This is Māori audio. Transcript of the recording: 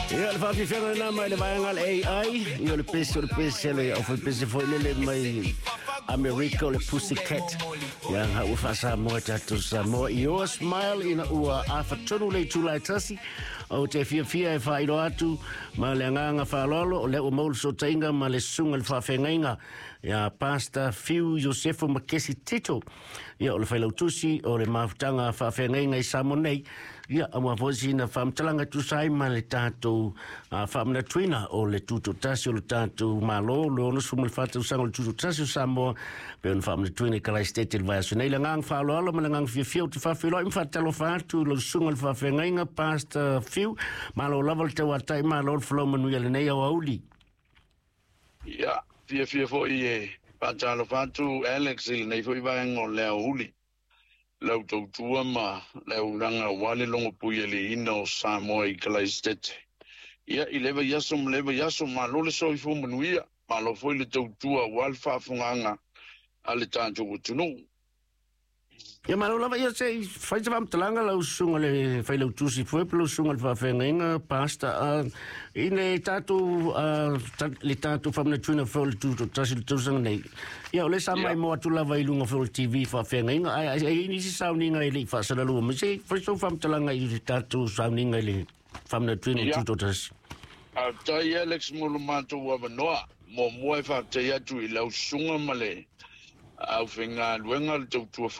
Ja, le fafi fena na mai le vainga AI, io le pese le of pese foi le mai America le Pussycat. Ya ha u fasa mo tatu sa mo io smile in ua afatonu le tulai tasi. O te fia e whairo atu, ma le nganga whalolo, o le o maul so tainga, ma le sunga le whawhengainga, ia pasta Fiu Josefo Makesi Tito, ia o le whailautusi, o le mafutanga whawhengainga i Samonei, ia a mafosi na whamtalanga tusai, ma le tātou whamna tuina, o le tuto tasi, o le tātou malo, le ono sumu le whātou sanga, o le tuto tasi o Samoa, pe on whamna tuina i kalai stete le vai asunei, le ngang whalolo, ma le ngang fia o te whawhilo, im whatalo whātu, le sunga le whawhengainga, pasta Fiu, malo level te watai malo flow manu yale nei au auli. Ya, fia fo i patalo fatu Alex il nei fo i vaengo le auli. Lau tautua ma lau ranga wale longo puye le ina o Samoa i Kalaistete. Ia i leva yaso malo le so i fo manu ia, malo fo i le tautua wal fafunganga ale tanto utunu. Ya malo lava ia se fai te talanga lau sunga le fai lau tusi pueblo sunga le whawhengainga pasta ine tatu le tatu whamna tuina fo le tuto tasi le tausanga nei. Ia ole sa mai moa tu lava i lunga fo le TV whawhengainga ai nisi sauninga i le whasara lua ma se fai so talanga i le tatu sauninga i le whamna tuina le tuto tasi. Tai Alex mulumato wabanoa mo moe whaktai atu i lau sunga male au whenga luenga le tautua